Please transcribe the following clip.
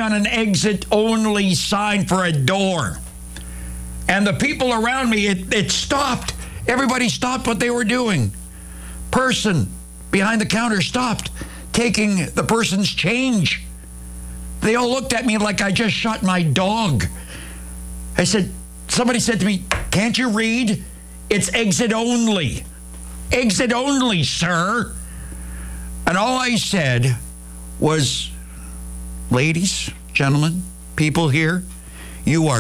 on an exit-only sign for a door. And the people around me, it stopped. Everybody stopped what they were doing. Person behind the counter stopped taking the person's change. They all looked at me like I just shot my dog. Somebody said to me, "Can't you read? It's exit only. Exit only, sir." And all I said was, "Ladies, gentlemen, people here, you are